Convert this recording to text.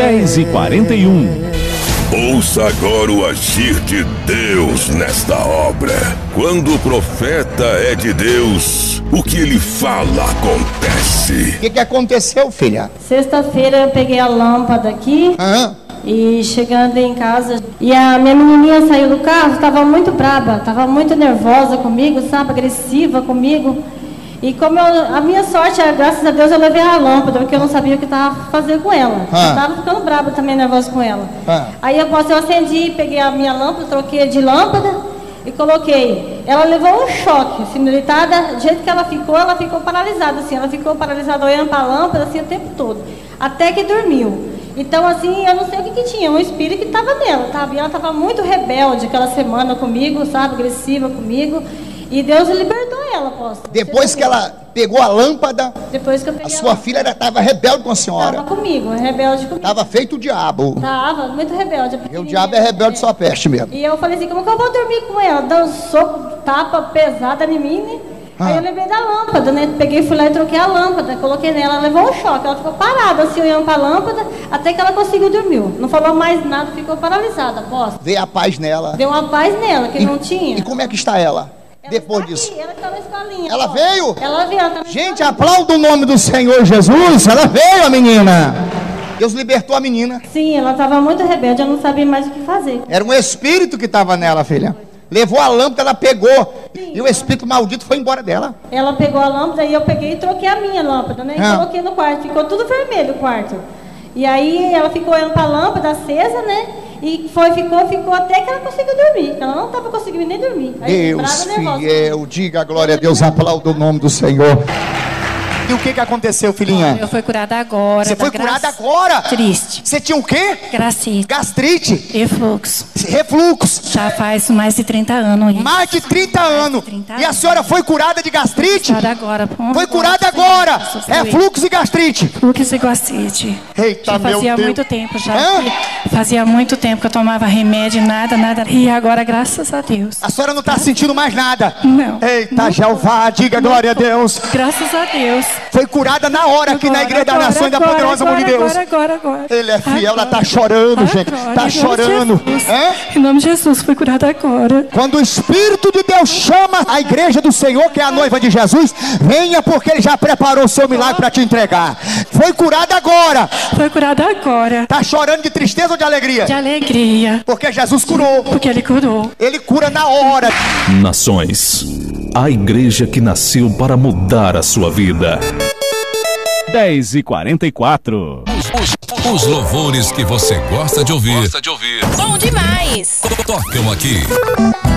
10h41. Ouça agora o agir de Deus nesta obra. Quando o profeta é de Deus, o que ele fala acontece. O que aconteceu, filha? Sexta-feira eu peguei a lâmpada aqui. E chegando em casa, e a minha menininha saiu do carro, estava muito braba, estava muito nervosa comigo, sabe, agressiva comigo. E como a minha sorte, graças a Deus, eu levei a lâmpada, porque eu não sabia o que estava fazendo com ela. Eu estava ficando brava também, nervosa com ela. Aí eu acendi, peguei a minha lâmpada, troquei de lâmpada e coloquei. Ela levou um choque, assim, militada, do jeito que ela ficou paralisada, assim. Ela ficou paralisada olhando para a lâmpada, assim, o tempo todo, até que dormiu. Então, assim, eu não sei o que tinha, um espírito que estava nela, sabe? E ela estava muito rebelde aquela semana comigo, sabe? Agressiva comigo. E Deus libertou ela, apóstolo. Depois que ela pegou a lâmpada, depois que eu peguei a sua filha estava rebelde com a senhora. Estava comigo, rebelde comigo. Estava feito o diabo. Estava, muito rebelde. E o diabo é rebelde só peste mesmo. E eu falei assim, como que eu vou dormir com ela? Deu um soco, tapa pesada em mim, né? Aí eu lembrei da lâmpada, né? Peguei, fui lá e troquei a lâmpada, coloquei nela, ela levou um choque. Ela ficou parada, assim, olhando para a lâmpada, até que ela conseguiu dormir. Não falou mais nada, ficou paralisada, apóstolo. Veio a paz nela. Deu uma paz nela, que não tinha. E como é que está ela? Depois está disso. Aqui, ela está na escolinha. Ela veio? Ela veio. Ela tá gente, aplauda o nome do Senhor Jesus. Ela veio, a menina. Deus libertou a menina. Sim, ela estava muito rebelde, eu não sabia mais o que fazer. Era um espírito que estava nela, filha. Levou a lâmpada, ela pegou. Sim, e o espírito maldito foi embora dela. Ela pegou a lâmpada e eu peguei e troquei a minha lâmpada, né? E coloquei no quarto. Ficou tudo vermelho o quarto. E aí ela ficou olhando para a lâmpada acesa, né? E ficou até que ela conseguiu dormir. Ela não estava conseguindo nem dormir. Aí, Deus fiel, diga a glória a Deus, aplauda o nome do Senhor. E o que aconteceu, filhinha? Eu fui curada agora. Você foi curada agora? Triste. Você tinha o quê? Gastrite. Refluxo. Refluxo. Já faz mais de 30 anos. Isso. Mais de 30 anos. E a senhora foi curada de gastrite? Curada agora. Foi curada agora. É fluxo e gastrite. Fluxo e gastrite. Eita, já meu Deus. Fazia muito tempo já. Fazia muito tempo que eu tomava remédio, nada. E agora, graças a Deus. A senhora não está sentindo mais nada? Não. Eita, Jeová, diga glória a Deus. Graças a Deus. Foi curada na hora aqui na Igreja das Nações da Poderosa Mão de Deus. Agora. Ele é fiel, ela está chorando, gente. Está chorando. Em nome de Jesus, foi curada agora. Quando o Espírito de Deus chama a Igreja do Senhor, que é a noiva de Jesus, venha porque Ele já preparou o seu milagre para te entregar. Foi curada agora. Foi curada agora. Está chorando de tristeza ou de alegria? De alegria. Porque Jesus curou. Porque Ele curou. Ele cura na hora. Nações, a igreja que nasceu para mudar a sua vida. 10h44. Os louvores que você gosta de ouvir. Bom demais. Tocam aqui.